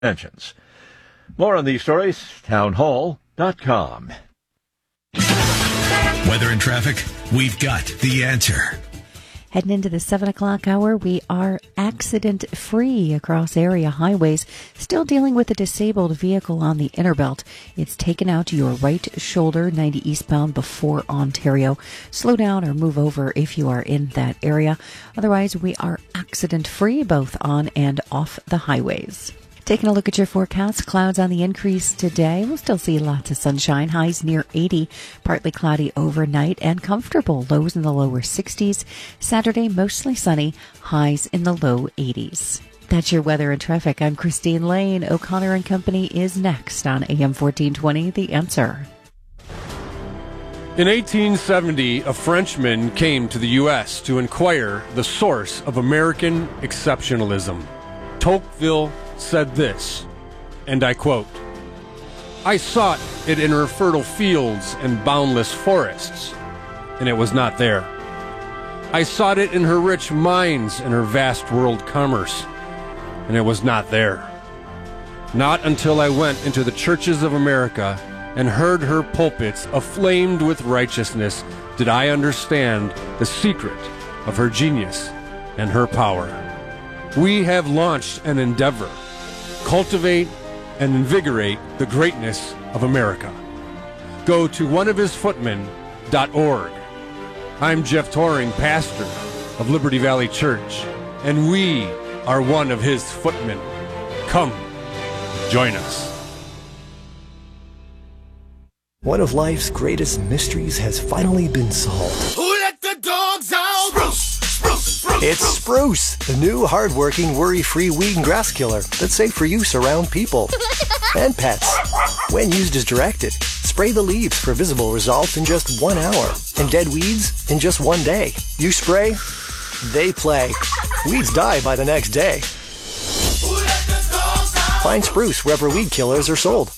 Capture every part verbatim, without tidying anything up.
mentions. More on these stories, townhall dot com. Weather and traffic, we've got the answer. Heading into the seven o'clock hour, we are accident-free across area highways. Still dealing with a disabled vehicle on the inner belt. It's taken out your right shoulder, ninety eastbound before Ontario. Slow down or move over if you are in that area. Otherwise, we are accident-free both on and off the highways. Taking a look at your forecast, clouds on the increase today. We'll still see lots of sunshine, highs near eighty, partly cloudy overnight and comfortable, lows in the lower sixties. Saturday, mostly sunny, highs in the low eighties. That's your weather and traffic. I'm Christine Lane. O'Connor and Company is next on A M fourteen twenty, The Answer. In eighteen seventy, a Frenchman came to the U S to inquire the source of American exceptionalism. Tocqueville said this, and I quote, "I sought it in her fertile fields and boundless forests, and it was not there. I sought it in her rich mines and her vast world commerce, and it was not there. Not until I went into the churches of America and heard her pulpits aflamed with righteousness did I understand the secret of her genius and her power. We have launched an endeavor. Cultivate and invigorate the greatness of America. Go to one of his footmen dot org. I'm Jeff Toring, pastor of Liberty Valley Church, and we are one of his footmen. Come, join us." One of life's greatest mysteries has finally been solved. Who let the dogs out? Spruce, spruce, spruce. It's Spruce, the new hard-working, worry-free weed and grass killer that's safe for use around people and pets. When used as directed, spray the leaves for visible results in just one hour and dead weeds in just one day. You spray, they play. Weeds die by the next day. Who let the dogs out? Find Spruce wherever weed killers are sold.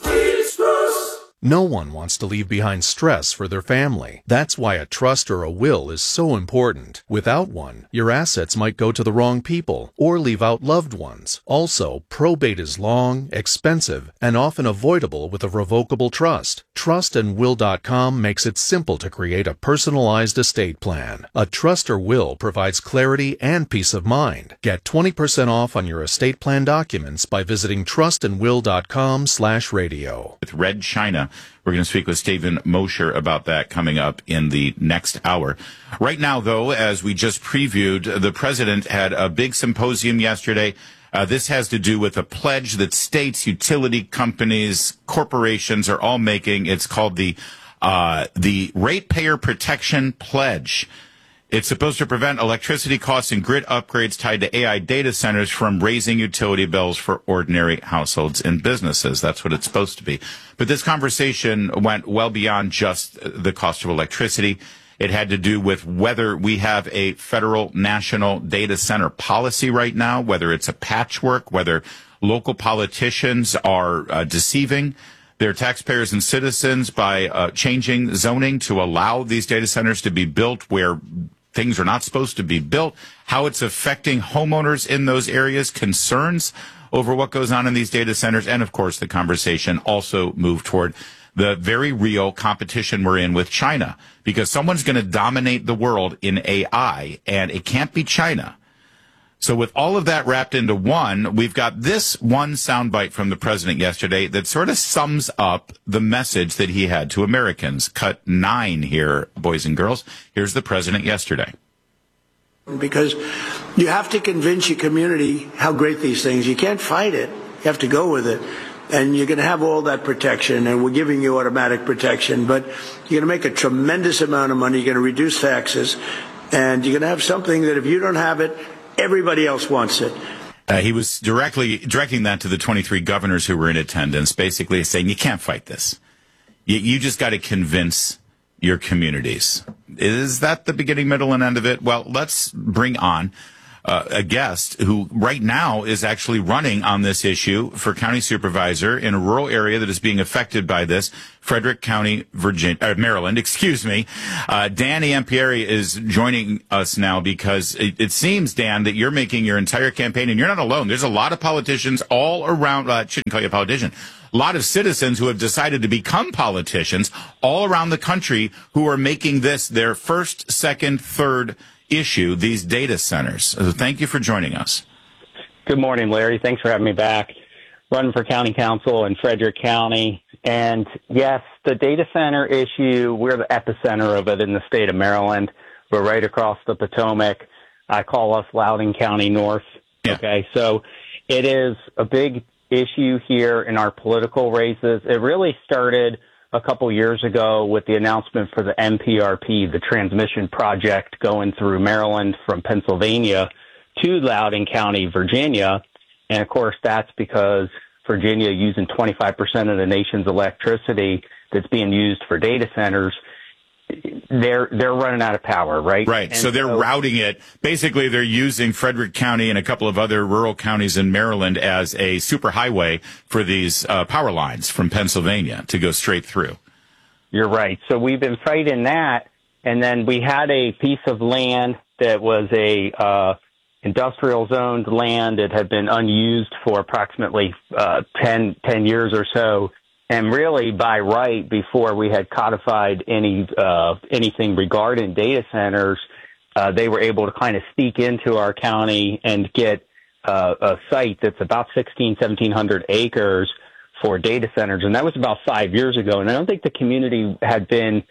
No one wants to leave behind stress for their family. That's why a trust or a will is so important. Without one, your assets might go to the wrong people or leave out loved ones. Also, probate is long, expensive, and often avoidable with a revocable trust. trust and will dot com makes it simple to create a personalized estate plan. A trust or will provides clarity and peace of mind. Get twenty percent off on your estate plan documents by visiting trust and will dot com slash radio. With Red China. We're going to speak with Stephen Mosher about that coming up in the next hour. Right now, though, as we just previewed, the president had a big symposium yesterday. Uh, this has to do with a pledge that states, utility companies, corporations are all making. It's called the uh, the Ratepayer Protection Pledge. It's supposed to prevent electricity costs and grid upgrades tied to A I data centers from raising utility bills for ordinary households and businesses. That's what it's supposed to be. But this conversation went well beyond just the cost of electricity. It had to do with whether we have a federal national data center policy right now, whether it's a patchwork, whether local politicians are uh, deceiving their taxpayers and citizens by uh, changing zoning to allow these data centers to be built where things are not supposed to be built, how it's affecting homeowners in those areas, concerns over what goes on in these data centers, and, of course, the conversation also moved toward the very real competition we're in with China, because someone's going to dominate the world in A I, and it can't be China. So with all of that wrapped into one, we've got this one soundbite from the president yesterday that sort of sums up the message that he had to Americans. Cut nine here, boys and girls. Here's the president yesterday. Because you have to convince your community how great these things. You can't fight it. You have to go with it. And you're going to have all that protection, and we're giving you automatic protection, but you're going to make a tremendous amount of money. You're going to reduce taxes, and you're going to have something that if you don't have it, everybody else wants it. Uh, he was directly directing that to the twenty-three governors who were in attendance, basically saying, you can't fight this. You, you just got to convince your communities. Is that the beginning, middle, and end of it? Well, let's bring on uh, a guest who right now is actually running on this issue for county supervisor in a rural area that is being affected by this, Frederick County, Virginia, uh, Maryland, excuse me. Uh, Dan Iampieri is joining us now because it, it seems, Dan, that you're making your entire campaign, and you're not alone. There's a lot of politicians all around, uh, I shouldn't call you a politician, a lot of citizens who have decided to become politicians all around the country who are making this their first, second, third issue, these data centers. So thank you for joining us. Good morning, Larry. Thanks for having me back. Running for county council in Frederick County. And yes, the data center issue, we're the epicenter of it in the state of Maryland. We're right across the Potomac. I call us Loudoun County North. Yeah. Okay, so it is a big issue here in our political races. It really started a couple years ago with the announcement for the M P R P, the transmission project going through Maryland from Pennsylvania to Loudoun County, Virginia. And of course, that's because Virginia using twenty-five percent of the nation's electricity that's being used for data centers. They're they're running out of power, right? Right. And so they're so, routing it. Basically, they're using Frederick County and a couple of other rural counties in Maryland as a superhighway for these uh, power lines from Pennsylvania to go straight through. You're right. So we've been fighting that, and then we had a piece of land that was a uh, industrial zoned land that had been unused for approximately uh, ten, ten years or so. And really, by right, before we had codified any uh, anything regarding data centers, uh, they were able to kind of sneak into our county and get uh, a site that's about sixteen, seventeen hundred acres for data centers. And that was about five years ago. And I don't think the community had been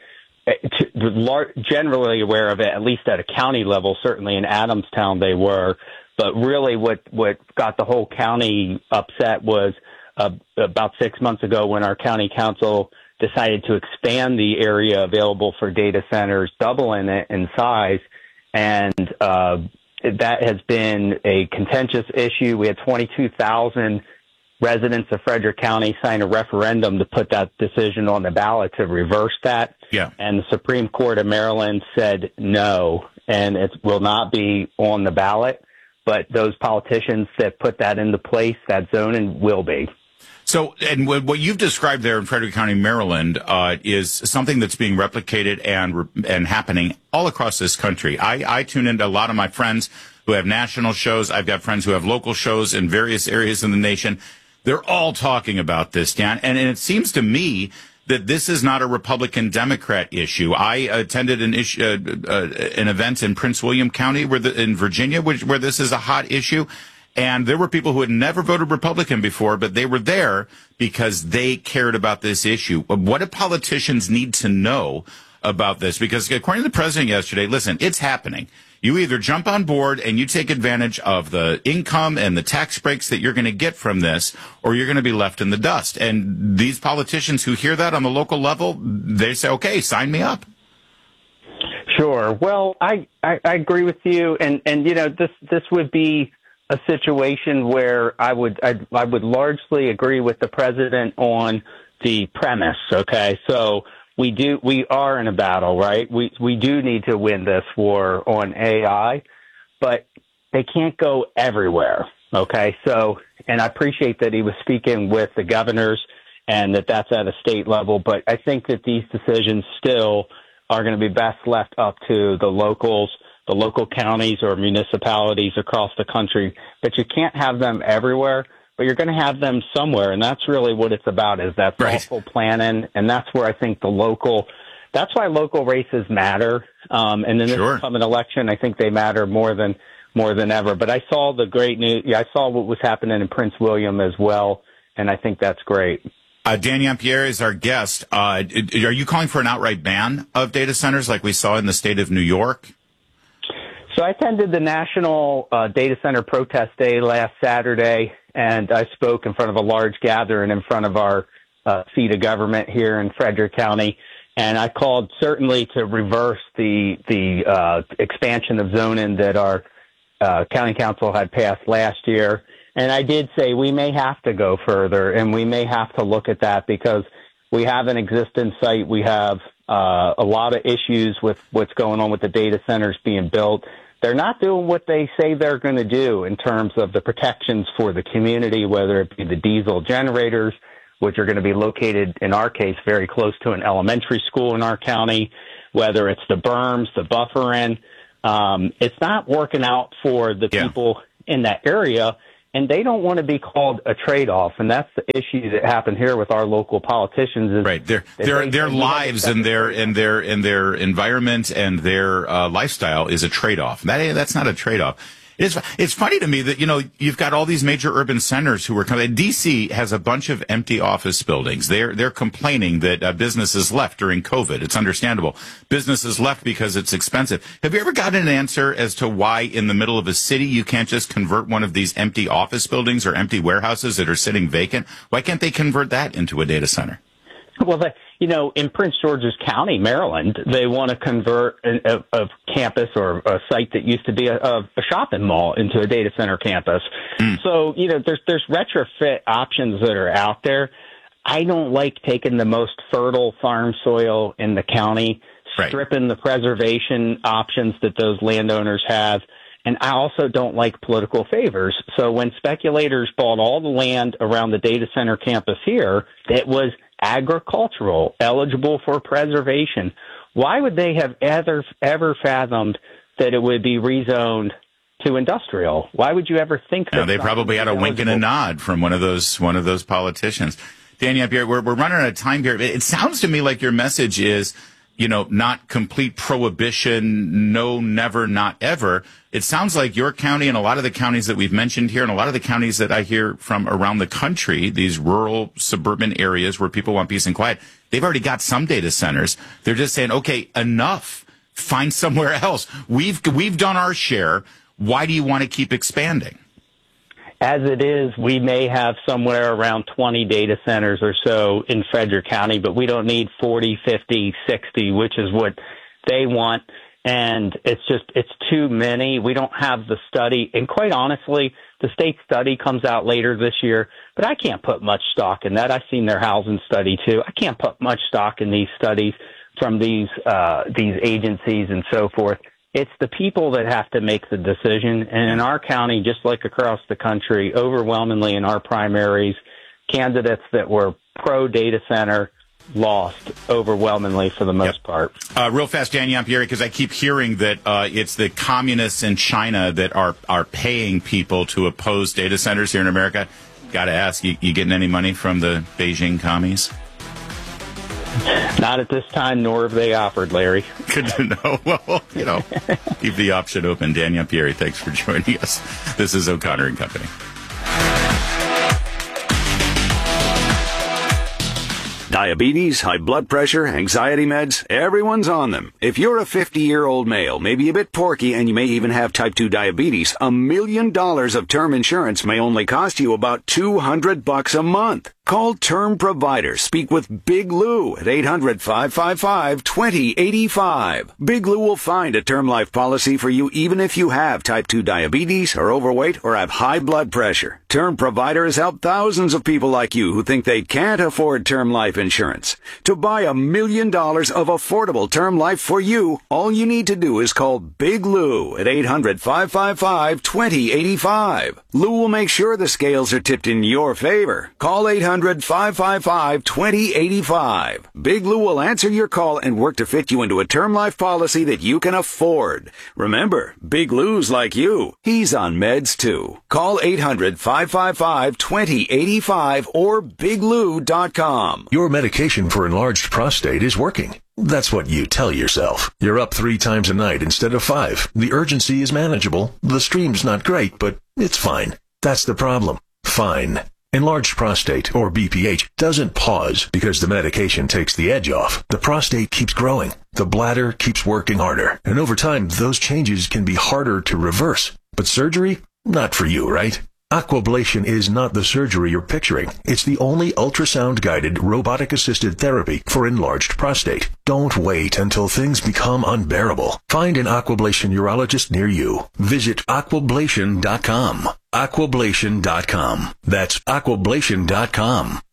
generally aware of it, at least at a county level. Certainly in Adamstown they were. But really what, what got the whole county upset was Uh, about six months ago when our county council decided to expand the area available for data centers, doubling it in size. And uh, that has been a contentious issue. We had twenty-two thousand residents of Frederick County sign a referendum to put that decision on the ballot to reverse that. Yeah. And the Supreme Court of Maryland said no, and it will not be on the ballot. But those politicians that put that into place, that zoning, will be. So, and what you've described there in Frederick County, Maryland, uh, is something that's being replicated and and happening all across this country. I, I tune into a lot of my friends who have national shows. I've got friends who have local shows in various areas in the nation. They're all talking about this, Dan. And, and it seems to me that this is not a Republican-Democrat issue. I attended an issue, uh, uh, an event in Prince William County, where the, in Virginia, which, where this is a hot issue. And there were people who had never voted Republican before, but they were there because they cared about this issue. What do politicians need to know about this? Because according to the president yesterday, listen, it's happening. You either jump on board and you take advantage of the income and the tax breaks that you're going to get from this, or you're going to be left in the dust. And these politicians who hear that on the local level, they say, okay, sign me up. Sure. Well, I, I, I agree with you. And, and, you know, this, this would be a situation where I would I'd, I would largely agree with the president on the premise. Okay, so we do we are in a battle, right? We we do need to win this war on A I, but they can't go everywhere. Okay, so and I appreciate that he was speaking with the governors and that that's at a state level, but I think that these decisions still are going to be best left up to the locals, the local counties or municipalities across the country. But you can't have them everywhere, but you're going to have them somewhere. And that's really what it's about, is that thoughtful right. planning. And that's where I think the local, that's why local races matter. Um, and in this sure. coming election, I think they matter more than, more than ever. But I saw the great news. Yeah, I saw what was happening in Prince William as well. And I think that's great. Uh, Dan Iampieri is our guest. Uh, are you calling for an outright ban of data centers like we saw in the state of New York? So I attended the National uh, Data Center Protest Day last Saturday, and I spoke in front of a large gathering in front of our uh, seat of government here in Frederick County. And I called certainly to reverse the the uh, expansion of zoning that our uh, county council had passed last year. And I did say we may have to go further, and we may have to look at that because we have an existing site. We have uh, a lot of issues with what's going on with the data centers being built. they're not doing what they say they're going to do in terms of the protections for the community, whether it be the diesel generators, which are going to be located, in our case, very close to an elementary school in our county, whether it's the berms, the buffering. Um, it's not working out for the yeah. people in that area, and they don't want to be called a trade-off. And that's the issue that happened here with our local politicians. Is right. Their their their lives and their and their and their environment and their uh, lifestyle is a trade-off. That that's not a trade-off. It's it's funny to me that, you know, you've got all these major urban centers who are coming. D C has a bunch of empty office buildings. They're they're complaining that uh, businesses left during COVID. It's understandable. Businesses left because it's expensive. Have you ever gotten an answer as to why in the middle of a city you can't just convert one of these empty office buildings or empty warehouses that are sitting vacant? Why can't they convert that into a data center? Well, the, you know, in Prince George's County, Maryland, they want to convert a, a, a campus or a site that used to be a, a shopping mall into a data center campus. Mm. So, you know, there's there's retrofit options that are out there. I don't like taking the most fertile farm soil in the county, stripping right. the preservation options that those landowners have. And I also don't like political favors. So when speculators bought all the land around the data center campus here, it was agricultural, eligible for preservation. Why would they have ever, ever fathomed that it would be rezoned to industrial? Why would you ever think that? No, they probably had a wink and a nod from one of those one of those politicians. Dan Yampieri, we're, we're running out of time here. It sounds to me like your message is, you know, not complete prohibition, no, never, not ever. It sounds like your county and a lot of the counties that we've mentioned here and a lot of the counties that I hear from around the country, these rural suburban areas where people want peace and quiet, they've already got some data centers. They're just saying, okay, enough. Find somewhere else. We've, we've done our share. Why do you want to keep expanding? As it is, we may have somewhere around twenty data centers or so in Frederick County, but we don't need forty, fifty, sixty, which is what they want. And it's just, it's too many. We don't have the study. And quite honestly, the state study comes out later this year, but I can't put much stock in that. I've seen their housing study too. I can't put much stock in these studies from these, uh, these agencies and so forth. It's the people that have to make the decision. And in our county, just like across the country, overwhelmingly in our primaries, candidates that were pro-data center lost overwhelmingly for the most yep. part. Uh, real fast, Dan Yampieri, because I keep hearing that uh, it's the communists in China that are, are paying people to oppose data centers here in America. Got to ask, you, you getting any money from the Beijing commies? Not at this time, nor have they offered, Larry. Good to know. Well, you know, keep the option open. Dan Yampieri, thanks for joining us. This is O'Connor and Company. Diabetes, high blood pressure, anxiety meds, everyone's on them. If you're a fifty-year-old male, maybe a bit porky, and you may even have type two diabetes, a million dollars of term insurance may only cost you about two hundred bucks a month. Call Term Provider. Speak with Big Lou at eight hundred, five five five, two zero eight five. Big Lou will find a term life policy for you even if you have type two diabetes, are overweight, or have high blood pressure. Term Provider has helped thousands of people like you who think they can't afford term life insurance. To buy a million dollars of affordable term life for you, all you need to do is call Big Lou at eight hundred, five five five, two zero eight five. Lou will make sure the scales are tipped in your favor. Call eight hundred, five five five, two zero eight five. Big Lou will answer your call and work to fit you into a term life policy that you can afford. Remember, Big Lou's like you. He's on meds too. Call eight hundred, five five five, two zero eight five or big lou dot com. Your medication for enlarged prostate is working. That's what you tell yourself. You're up three times a night instead of five. The urgency is manageable. The stream's not great, but it's fine. That's the problem. Fine. Enlarged prostate, or B P H, doesn't pause because the medication takes the edge off. The prostate keeps growing. The bladder keeps working harder. And over time, those changes can be harder to reverse. But surgery? Not for you, right? Aquablation is not the surgery you're picturing. It's the only ultrasound-guided, robotic-assisted therapy for enlarged prostate. Don't wait until things become unbearable. Find an Aquablation urologist near you. Visit aquablation dot com. aquablation dot com. That's aquablation dot com.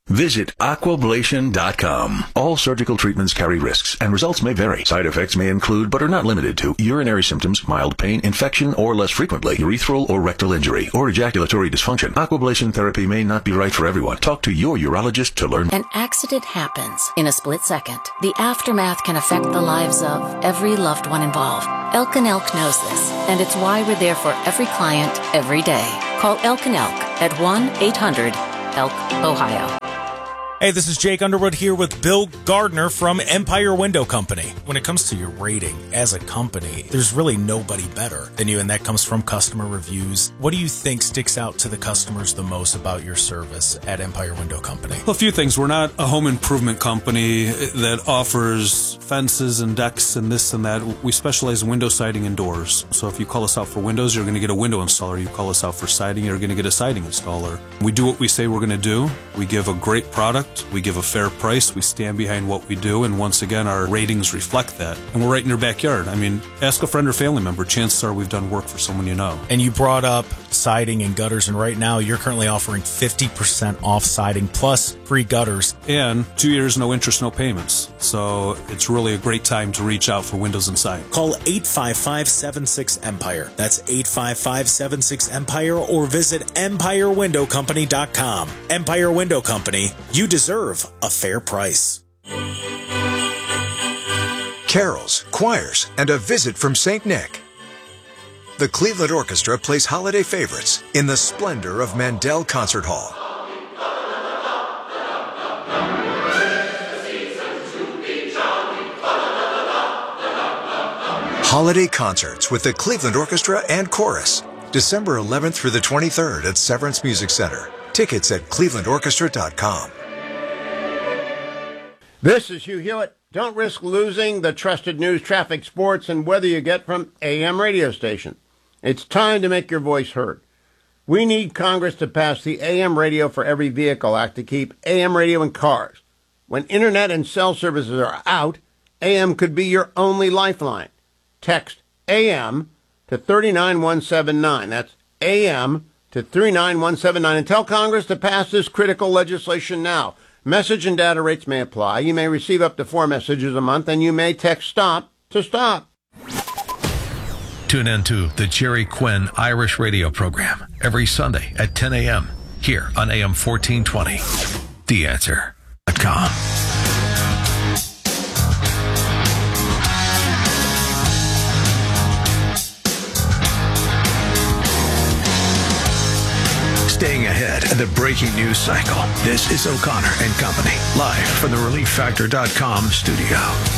Visit aquablation dot com. All surgical treatments carry risks, and results may vary. Side effects may include, but are not limited to, urinary symptoms, mild pain, infection, or less frequently, urethral or rectal injury, or ejaculatory dysfunction. Aquablation therapy may not be right for everyone. Talk to your urologist to learn. An accident happens in a split second. The aftermath can affect the lives of every loved one involved. Elk and Elk knows this, and it's why we're there for every client, every day. Call Elk and Elk at one eight hundred elk ohio. Hey, this is Jake Underwood here with Bill Gardner from Empire Window Company. When it comes to your rating as a company, there's really nobody better than you, and that comes from customer reviews. What do you think sticks out to the customers the most about your service at Empire Window Company? Well, a few things. We're not a home improvement company that offers fences and decks and this and that. We specialize in window siding and doors. So if you call us out for windows, you're going to get a window installer. You call us out for siding, you're going to get a siding installer. We do what we say we're going to do. We give a great product. We give a fair price. We stand behind what we do. And once again, our ratings reflect that. And we're right in your backyard. I mean, ask a friend or family member. Chances are we've done work for someone you know. And you brought up siding and gutters. And right now, you're currently offering fifty percent off siding plus free gutters. And two years, no interest, no payments. So it's really a great time to reach out for windows and siding. Call eight five five, seven six, EMPIRE. That's eight five five, seven six, EMPIRE or visit empire window company dot com. Empire Window Company. You deserve a fair price. Carols, choirs, and a visit from Saint Nick. The Cleveland Orchestra plays holiday favorites in the splendor of Mandel Concert Hall. Holiday concerts with the Cleveland Orchestra and Chorus. December eleventh through the twenty-third at Severance Music Center. Tickets at cleveland orchestra dot com. This is Hugh Hewitt. Don't risk losing the trusted news, traffic, sports, and weather you get from A M radio station. It's time to make your voice heard. We need Congress to pass the A M Radio for Every Vehicle Act to keep A M radio in cars. When internet and cell services are out, A M could be your only lifeline. Text A M to three nine one seven nine. That's A M to three nine one seven nine. And tell Congress to pass this critical legislation now. Message and data rates may apply. You may receive up to four messages a month, and you may text STOP to stop. Tune in to the Jerry Quinn Irish radio program every Sunday at ten a.m. here on A M fourteen twenty. The Answer dot com. Staying ahead of the breaking news cycle. This is O'Connor and Company, live from the relief factor dot com studio.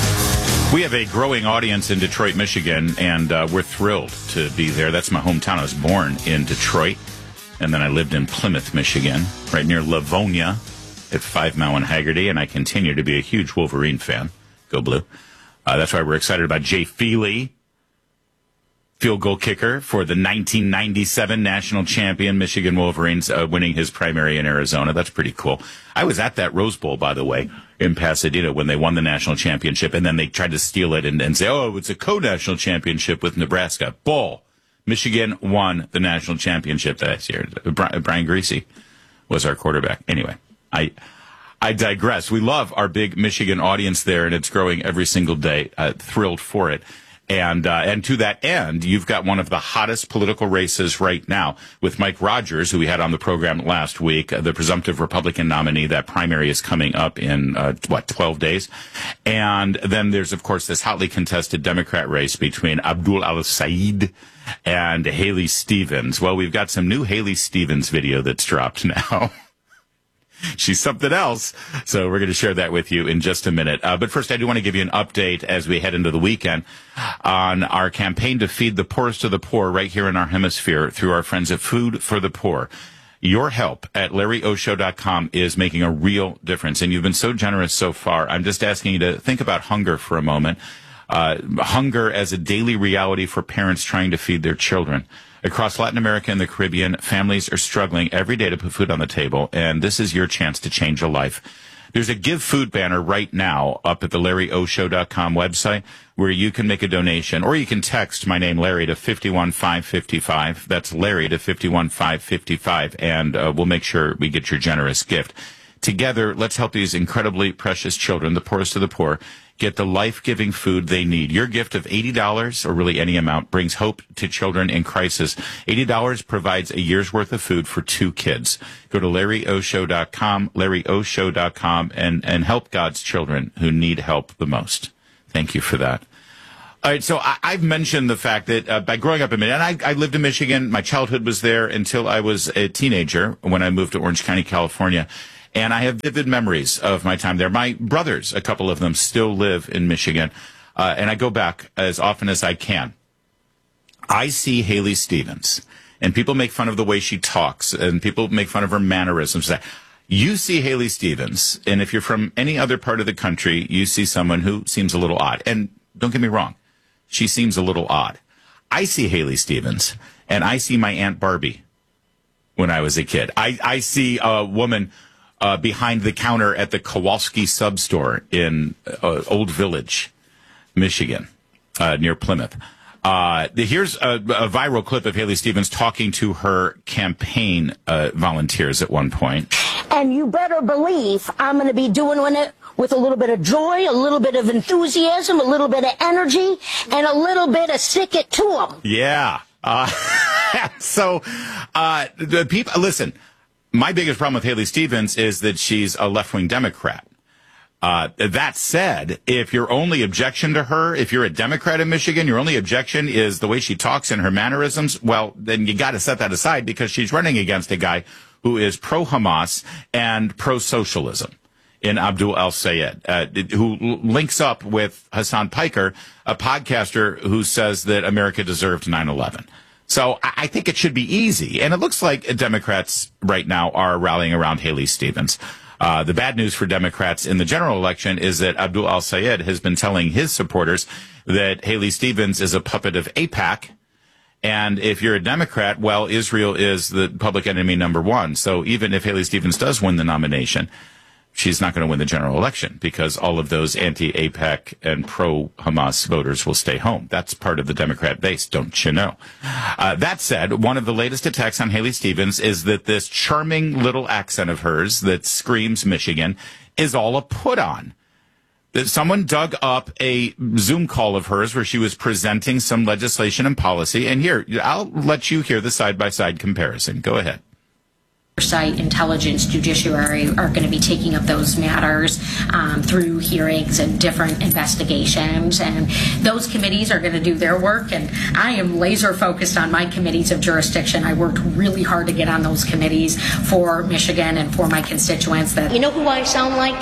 We have a growing audience in Detroit, Michigan, and uh, we're thrilled to be there. That's my hometown. I was born in Detroit, and then I lived in Plymouth, Michigan, right near Livonia at Five Mile and Haggerty, and I continue to be a huge Wolverine fan. Go Blue. Uh, that's why we're excited about Jay Feely, field goal kicker for the nineteen ninety-seven national champion Michigan Wolverines, uh, winning his primary in Arizona. That's pretty cool. I was at that Rose Bowl, by the way, in Pasadena when they won the national championship, and then they tried to steal it and, and say, oh, it's a co-national championship with Nebraska. Bull. Michigan won the national championship that year. Brian Greasy was our quarterback. Anyway, I I digress. We love our big Michigan audience there, and it's growing every single day. Uh, thrilled for it. And uh, and to that end, you've got one of the hottest political races right now with Mike Rogers, who we had on the program last week, uh, the presumptive Republican nominee. That primary is coming up in, uh, what, twelve days? And then there's, of course, this hotly contested Democrat race between Abdul Al-Sayed and Haley Stevens. Well, we've got some new Haley Stevens video that's dropped now. She's something else. So we're going to share that with you in just a minute. Uh, but first, I do want to give you an update as we head into the weekend on our campaign to feed the poorest of the poor right here in our hemisphere through our friends at Food for the Poor. Your help at Larry O Show dot com is making a real difference. And you've been so generous so far. I'm just asking you to think about hunger for a moment. Uh, hunger as a daily reality for parents trying to feed their children. Across Latin America and the Caribbean, families are struggling every day to put food on the table, and this is your chance to change a life. There's a Give Food banner right now up at the Larry O Show dot com website where you can make a donation, or you can text my name, Larry, to five one five five five. That's Larry to five one five five five, and uh, we'll make sure we get your generous gift. Together, let's help these incredibly precious children, the poorest of the poor, get the life-giving food they need. Your gift of eighty dollars, or really any amount, brings hope to children in crisis. eighty dollars provides a year's worth of food for two kids. Go to Larry O Show dot com, Larry O Show dot com, and, and help God's children who need help the most. Thank you for that. All right, so I, I've mentioned the fact that uh, by growing up in Michigan, and I, I lived in Michigan, my childhood was there until I was a teenager when I moved to Orange County, California. And I have vivid memories of my time there. My brothers, a couple of them, still live in Michigan, uh, and I go back as often as I can. I see Haley Stevens, and people make fun of the way she talks, and people make fun of her mannerisms. You see Haley Stevens, and if you're from any other part of the country, you see someone who seems a little odd. And don't get me wrong, she seems a little odd. I see Haley Stevens, and I see my Aunt Barbie when I was a kid. I, I see a woman Uh, behind the counter at the Kowalski Sub Store in uh, Old Village, Michigan, uh, near Plymouth. Uh, here's a, a viral clip of Haley Stevens talking to her campaign uh, volunteers at one point. And you better believe I'm going to be doing it with a little bit of joy, a little bit of enthusiasm, a little bit of energy, and a little bit of stick it to them. Yeah. Uh, so uh, the people, listen. My biggest problem with Haley Stevens is that she's a left-wing Democrat. Uh, that said, if your only objection to her, if you're a Democrat in Michigan, your only objection is the way she talks and her mannerisms, well, then you got to set that aside because she's running against a guy who is pro-Hamas and pro-socialism in Abdul El-Sayed, uh, who links up with Hassan Piker, a podcaster who says that America deserved nine eleven. So I think it should be easy. And it looks like Democrats right now are rallying around Haley Stevens. Uh, the bad news for Democrats in the general election is that Abdul El-Sayed has been telling his supporters that Haley Stevens is a puppet of AIPAC. And if you're a Democrat, well, Israel is the public enemy number one. So even if Haley Stevens does win the nomination, she's not going to win the general election because all of those anti-AIPAC and pro-Hamas voters will stay home. That's part of the Democrat base, don't you know? Uh, that said, one of the latest attacks on Haley Stevens is that this charming little accent of hers that screams Michigan is all a put-on. That someone dug up a Zoom call of hers where she was presenting some legislation and policy. And here, I'll let you hear the side-by-side comparison. Go ahead. Oversight, intelligence, judiciary are going to be taking up those matters um, through hearings and different investigations, and those committees are going to do their work, and I am laser focused on my committees of jurisdiction. I worked really hard to get on those committees for Michigan and for my constituents. That you know who I sound like?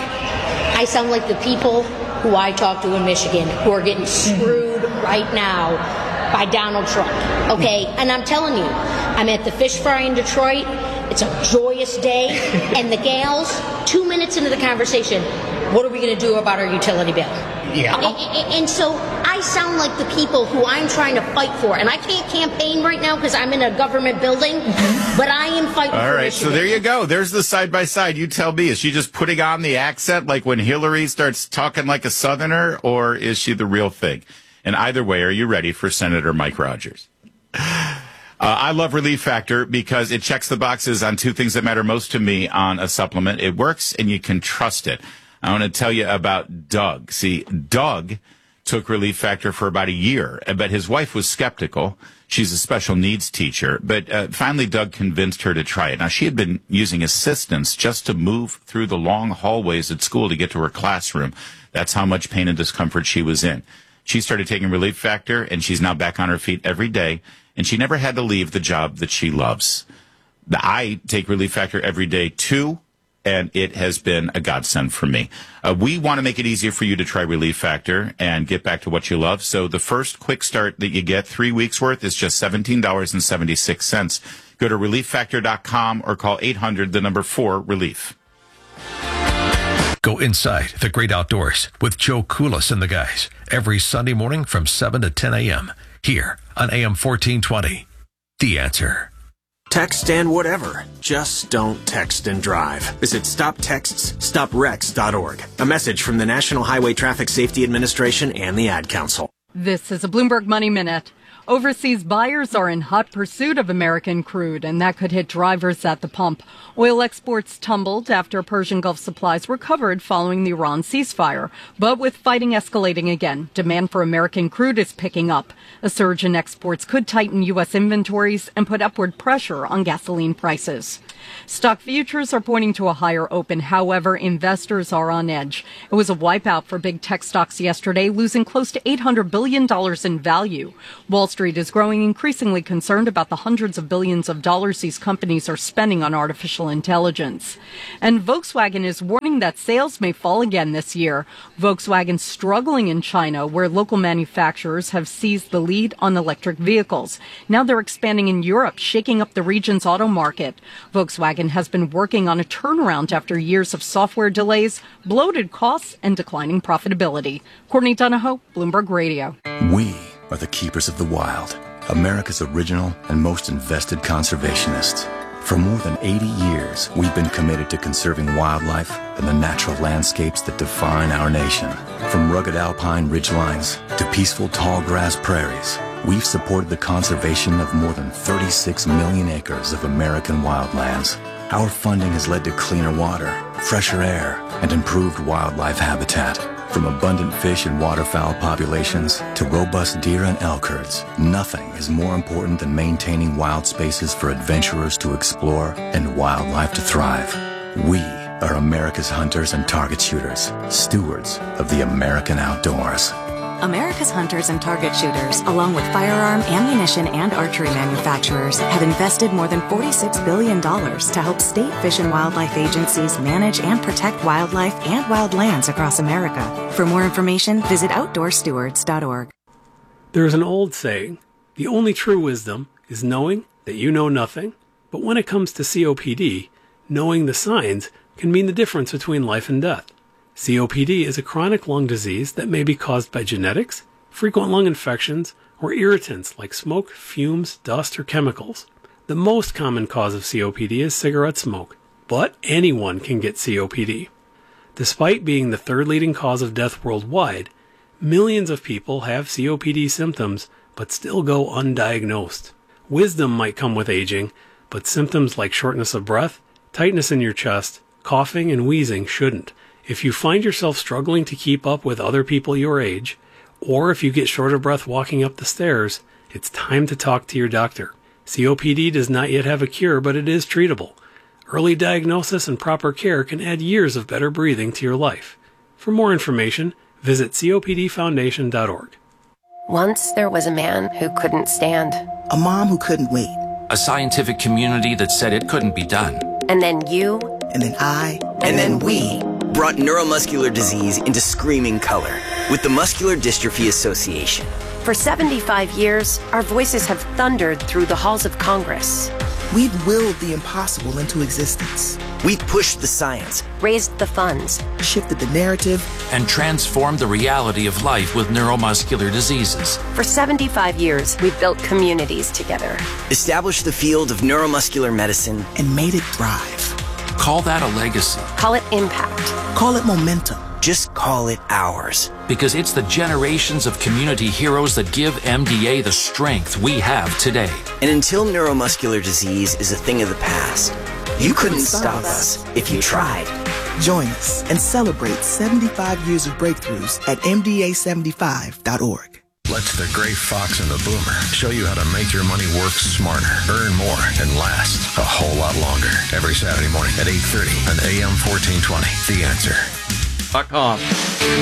I sound like the people who I talk to in Michigan who are getting screwed right now by Donald Trump, okay? And I'm telling you, I'm at the fish fry in Detroit. It's a joyous day, and the gals, two minutes into the conversation, what are we going to do about our utility bill? Yeah. And, and, and so I sound like the people who I'm trying to fight for, and I can't campaign right now because I'm in a government building, but I am fighting All for right, Michigan. so there you go. There's the side-by-side. You tell me, is she just putting on the accent like when Hillary starts talking like a Southerner, or is she the real thing? And either way, are you ready for Senator Mike Rogers? Uh, I love Relief Factor because it checks the boxes on two things that matter most to me on a supplement. It works and you can trust it. I want to tell you about Doug. See, Doug took Relief Factor for about a year, but his wife was skeptical. She's a special needs teacher, but uh, finally Doug convinced her to try it. Now, she had been using assistance just to move through the long hallways at school to get to her classroom. That's how much pain and discomfort she was in. She started taking Relief Factor, and she's now back on her feet every day. And she never had to leave the job that she loves. I take Relief Factor every day, too, and it has been a godsend for me. Uh, we want to make it easier for you to try Relief Factor and get back to what you love. So the first quick start that you get, three weeks worth, is just seventeen dollars and seventy-six cents. Go to relief factor dot com or call eight hundred, the number four, relief. Go inside the great outdoors with Joe Koulis and the guys every Sunday morning from seven to ten a.m. here on A M fourteen twenty. The Answer. Text and whatever. Just don't text and drive. Visit stop texts stop wrecks dot org. A message from the National Highway Traffic Safety Administration and the Ad Council. This is a Bloomberg Money Minute. Overseas buyers are in hot pursuit of American crude, and that could hit drivers at the pump. Oil exports tumbled after Persian Gulf supplies recovered following the Iran ceasefire. But with fighting escalating again, demand for American crude is picking up. A surge in exports could tighten U S inventories and put upward pressure on gasoline prices. Stock futures are pointing to a higher open. However, investors are on edge. It was a wipeout for big tech stocks yesterday, losing close to eight hundred billion dollars in value. Wall Street is growing increasingly concerned about the hundreds of billions of dollars these companies are spending on artificial intelligence. And Volkswagen is warning that sales may fall again this year. Volkswagen's struggling in China, where local manufacturers have seized the lead on electric vehicles. Now they're expanding in Europe, shaking up the region's auto market. Volkswagen has been working on a turnaround after years of software delays, bloated costs, and declining profitability. Courtney Donahoe, Bloomberg Radio. We are the keepers of the wild, America's original and most invested conservationists. For more than eighty years, we've been committed to conserving wildlife and the natural landscapes that define our nation. From rugged alpine ridgelines to peaceful tall grass prairies, we've supported the conservation of more than thirty-six million acres of American wildlands. Our funding has led to cleaner water, fresher air, and improved wildlife habitat. From abundant fish and waterfowl populations to robust deer and elk herds, nothing is more important than maintaining wild spaces for adventurers to explore and wildlife to thrive. We are America's hunters and target shooters, stewards of the American outdoors. America's hunters and target shooters, along with firearm, ammunition, and archery manufacturers, have invested more than forty-six billion dollars to help state fish and wildlife agencies manage and protect wildlife and wildlands across America. For more information, visit outdoor stewards dot org. There is an old saying, the only true wisdom is knowing that you know nothing. But when it comes to C O P D, knowing the signs can mean the difference between life and death. C O P D is a chronic lung disease that may be caused by genetics, frequent lung infections, or irritants like smoke, fumes, dust, or chemicals. The most common cause of C O P D is cigarette smoke, but anyone can get C O P D. Despite being the third leading cause of death worldwide, millions of people have C O P D symptoms but still go undiagnosed. Wisdom might come with aging, but symptoms like shortness of breath, tightness in your chest, coughing, and wheezing shouldn't. If you find yourself struggling to keep up with other people your age, or if you get short of breath walking up the stairs, it's time to talk to your doctor. C O P D does not yet have a cure, but it is treatable. Early diagnosis and proper care can add years of better breathing to your life. For more information, visit C O P D foundation dot org. Once there was a man who couldn't stand. A mom who couldn't wait. A scientific community that said it couldn't be done. And then you. And then I. And, and then we. Brought neuromuscular disease into screaming color with the Muscular Dystrophy Association. For seventy-five years, our voices have thundered through the halls of Congress. We've willed the impossible into existence. We've pushed the science, raised the funds, shifted the narrative, and transformed the reality of life with neuromuscular diseases. For seventy-five years, we've built communities together, established the field of neuromuscular medicine, and made it thrive. Call that a legacy. Call it impact. Call it momentum. Just call it ours. Because it's the generations of community heroes that give M D A the strength we have today. And until neuromuscular disease is a thing of the past, you, you couldn't, couldn't stop us if you tried. Join us and celebrate seventy-five years of breakthroughs at M D A seventy-five dot org. Let the gray fox and the boomer show you how to make your money work smarter, earn more, and last a whole lot longer. Every Saturday morning at eight thirty on A M fourteen twenty. The Answer. Dot com.